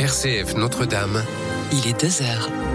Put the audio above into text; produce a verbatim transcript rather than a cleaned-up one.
R C F Notre-Dame, il est deux heures.